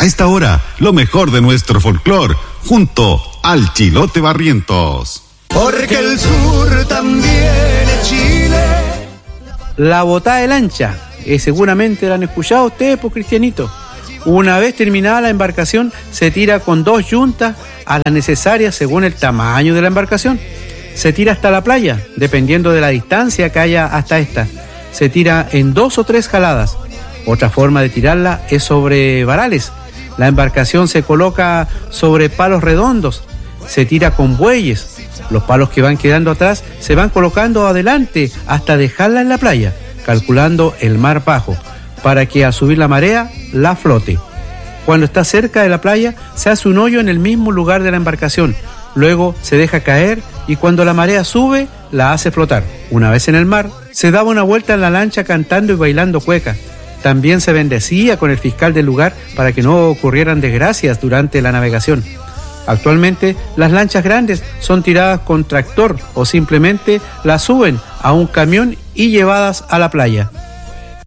A esta hora, lo mejor de nuestro folclor, junto al Chilote Barrientos. Porque el sur también es Chile. La botada de lancha, seguramente la han escuchado ustedes, pues, Cristianito. Una vez terminada la embarcación, se tira con 2 yuntas a las necesarias según el tamaño de la embarcación. Se tira hasta la playa, dependiendo de la distancia que haya hasta esta. Se tira en 2 o 3 jaladas. Otra forma de tirarla es sobre varales. La embarcación se coloca sobre palos redondos. Se tira con bueyes. Los palos que van quedando atrás se van colocando adelante hasta dejarla en la playa, calculando el mar bajo, para que al subir la marea, la flote. Cuando está cerca de la playa, se hace un hoyo en el mismo lugar de la embarcación. Luego se deja caer y cuando la marea sube, la hace flotar. Una vez en el mar, se daba una vuelta en la lancha cantando y bailando cueca. También se bendecía con el fiscal del lugar para que no ocurrieran desgracias durante la navegación. Actualmente, las lanchas grandes son tiradas con tractor o simplemente las suben a un camión y llevadas a la playa.